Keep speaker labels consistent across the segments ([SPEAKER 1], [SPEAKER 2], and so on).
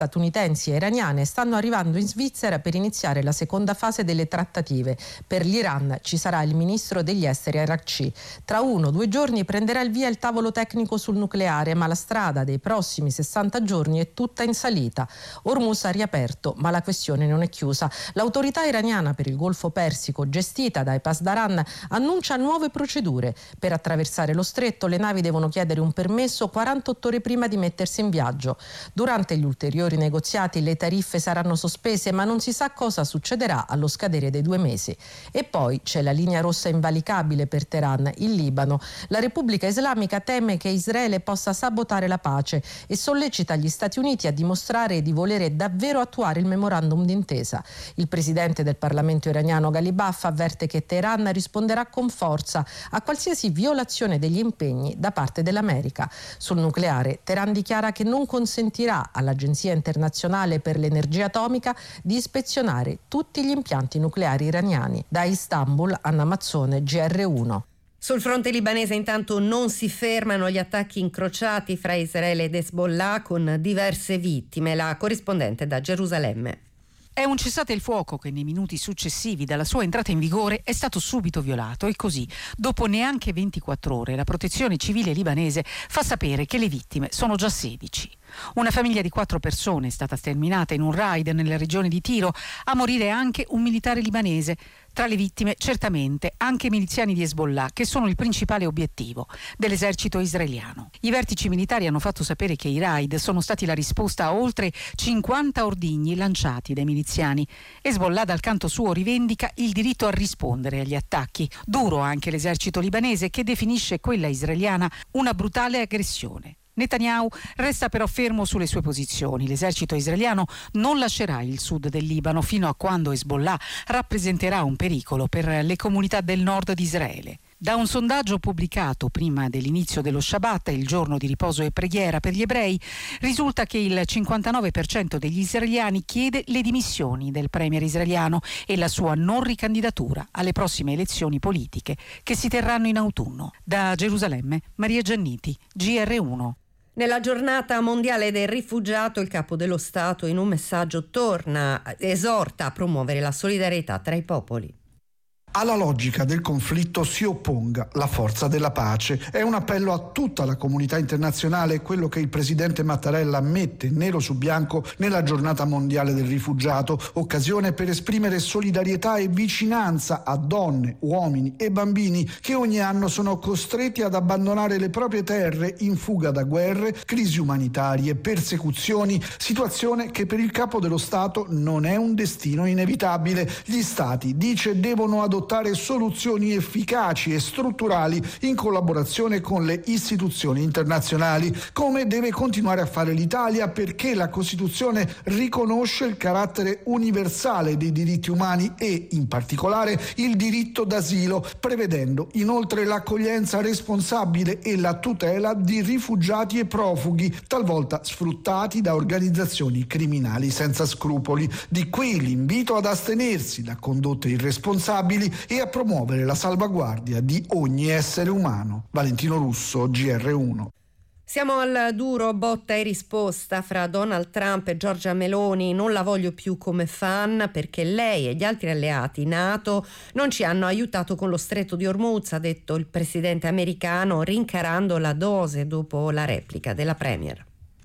[SPEAKER 1] statunitensi e iraniane stanno arrivando in Svizzera per iniziare la seconda fase delle trattative. Per l'Iran ci sarà il ministro degli esteri Araghchi. Tra 1-2 giorni prenderà il via il tavolo tecnico sul nucleare, ma la strada dei prossimi 60 giorni è tutta in salita. Hormuz ha riaperto, ma la questione non è chiusa. L'autorità iraniana per il Golfo Persico, gestita da Pasdaran, annuncia nuove procedure. Per attraversare lo stretto le navi devono chiedere un permesso 48 ore prima di mettersi in viaggio. Durante gli ulteriori negoziati le tariffe saranno sospese, ma non si sa cosa succederà allo scadere dei 2 mesi. E poi c'è la linea rossa invalicabile per Teheran, il Libano. La Repubblica Islamica teme che Israele possa sabotare la pace e sollecita gli Stati Uniti a dimostrare di volere davvero attuare il memorandum d'intesa. Il presidente del Parlamento iraniano Ghalibaf avverte che Teheran risponderà con forza a qualsiasi violazione degli impegni da parte dell'America. Sul nucleare, Teheran dichiara che non consentirà all'Agenzia internazionale per l'energia atomica di ispezionare tutti gli impianti nucleari iraniani. Da Istanbul, Anna Mazzone, GR1.
[SPEAKER 2] Sul fronte libanese intanto non si fermano gli attacchi incrociati fra Israele ed Hezbollah con diverse vittime. La corrispondente da Gerusalemme.
[SPEAKER 3] È un cessate il fuoco che nei minuti successivi dalla sua entrata in vigore è stato subito violato e così, dopo neanche 24 ore, la protezione civile libanese fa sapere che le vittime sono già 16. Una famiglia di 4 persone è stata sterminata in un raid nella regione di Tiro, a morire anche un militare libanese. Tra le vittime certamente anche miliziani di Hezbollah, che sono il principale obiettivo dell'esercito israeliano. I vertici militari hanno fatto sapere che i raid sono stati la risposta a oltre 50 ordigni lanciati dai miliziani. Hezbollah dal canto suo rivendica il diritto a rispondere agli attacchi. Duro anche l'esercito libanese, che definisce quella israeliana una brutale aggressione. Netanyahu resta però fermo sulle sue posizioni. L'esercito israeliano non lascerà il sud del Libano fino a quando Hezbollah rappresenterà un pericolo per le comunità del nord di Israele. Da un sondaggio pubblicato prima dell'inizio dello Shabbat, il giorno di riposo e preghiera per gli ebrei, risulta che il 59% degli israeliani chiede le dimissioni del premier israeliano e la sua non ricandidatura alle prossime elezioni politiche che si terranno in autunno. Da Gerusalemme, Maria Gianniti, GR1.
[SPEAKER 2] Nella giornata mondiale del rifugiato, il capo dello Stato in un messaggio esorta a promuovere la solidarietà tra i popoli.
[SPEAKER 4] Alla logica del conflitto si opponga la forza della pace. È un appello a tutta la comunità internazionale, quello che il presidente Mattarella mette nero su bianco nella giornata mondiale del rifugiato, occasione per esprimere solidarietà e vicinanza a donne, uomini e bambini che ogni anno sono costretti ad abbandonare le proprie terre in fuga da guerre, crisi umanitarie, persecuzioni, situazione che per il capo dello Stato non è un destino inevitabile. Gli Stati, dice, devono adottare soluzioni efficaci e strutturali in collaborazione con le istituzioni internazionali, come deve continuare a fare l'Italia, perché la Costituzione riconosce il carattere universale dei diritti umani e, in particolare, il diritto d'asilo, prevedendo inoltre l'accoglienza responsabile e la tutela di rifugiati e profughi, talvolta sfruttati da organizzazioni criminali senza scrupoli. Di qui l'invito ad astenersi da condotte irresponsabili e a promuovere la salvaguardia di ogni essere umano. Valentino Russo, GR1.
[SPEAKER 2] Siamo al duro botta e risposta fra Donald Trump e Giorgia Meloni. Non la voglio più come fan perché lei e gli altri alleati NATO non ci hanno aiutato con lo stretto di Hormuz, ha detto il presidente americano, rincarando la dose dopo la replica della premier.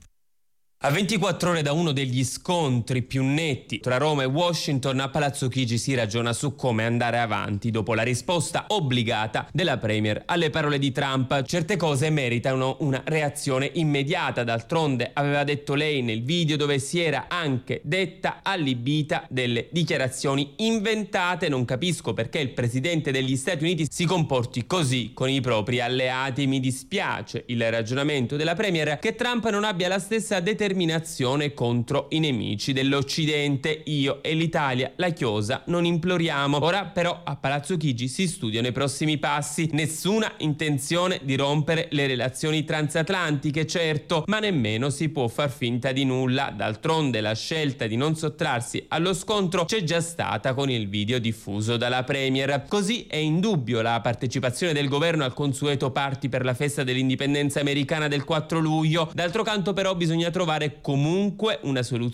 [SPEAKER 5] A 24 ore da uno degli scontri più netti tra Roma e Washington, a Palazzo Chigi si ragiona su come andare avanti dopo la risposta obbligata della premier alle parole di Trump. Certe cose meritano una reazione immediata, d'altronde aveva detto lei nel video, dove si era anche detta allibita delle dichiarazioni inventate. Non capisco perché il presidente degli Stati Uniti si comporti così con i propri alleati. Mi dispiace il ragionamento della premier che Trump non abbia la stessa determinazione contro i nemici dell'Occidente. Io e l'Italia la chiosa non imploriamo. Ora però a Palazzo Chigi si studiano i prossimi passi. Nessuna intenzione di rompere le relazioni transatlantiche, certo, ma nemmeno si può far finta di nulla. D'altronde la scelta di non sottrarsi allo scontro c'è già stata con il video diffuso dalla premier. Così è indubbio la partecipazione del governo al consueto party per la festa dell'indipendenza americana del 4 luglio. D'altro canto però bisogna trovare trovare comunque una soluzione